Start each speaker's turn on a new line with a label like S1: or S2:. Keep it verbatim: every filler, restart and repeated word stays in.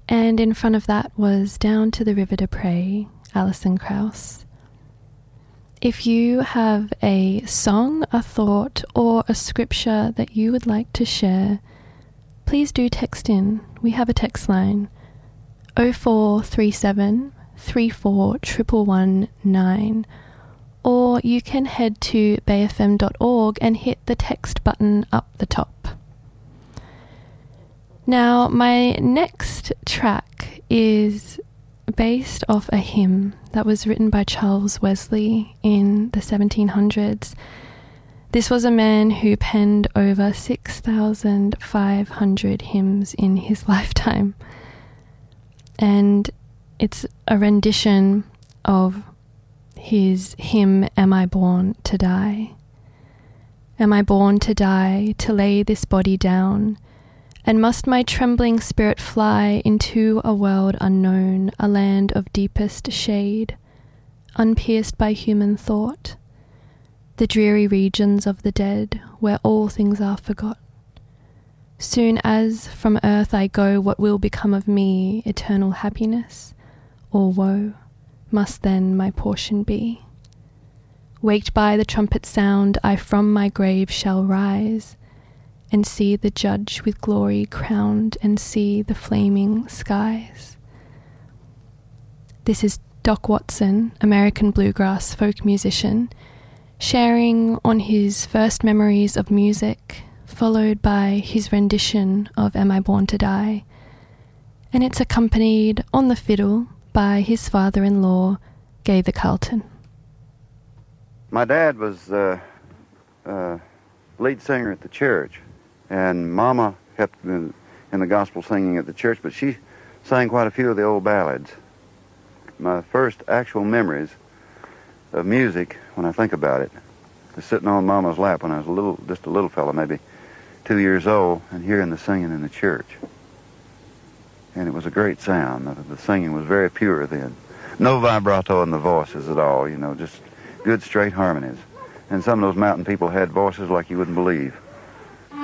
S1: And in front of that was Down to the River to Pray, Alison Krauss. If you have a song, a thought, or a scripture that you would like to share, please do text in. We have a text line, oh four three seven, three four one one one nine, or you can head to bay f m dot org and hit the text button up the top. Now, my next track is based off a hymn that was written by Charles Wesley in the seventeen hundreds. This was a man who penned over six thousand five hundred hymns in his lifetime. And it's a rendition of his hymn, Am I Born to Die? Am I born to die, to lay this body down? And must my trembling spirit fly into a world unknown, a land of deepest shade, unpierced by human thought, the dreary regions of the dead, where all things are forgot? Soon as from earth I go, what will become of me? Eternal happiness or woe must then my portion be. Waked by the trumpet sound, I from my grave shall rise, and see the judge with glory crowned, and see the flaming skies. This is Doc Watson, American bluegrass folk musician, sharing on his first memories of music, followed by his rendition of Am I Born to Die, and it's accompanied on the fiddle by his father-in-law, Gaither Carlton.
S2: My dad was uh, uh, lead singer at the church, and Mama helped in, in the gospel singing at the church, but she sang quite a few of the old ballads. My first actual memories of music, when I think about it, is sitting on Mama's lap when I was a little, just a little fella, maybe two years old, and hearing the singing in the church. And it was a great sound. The, the singing was very pure then. No vibrato in the voices at all, you know, just good straight harmonies. And some of those mountain people had voices like you wouldn't believe.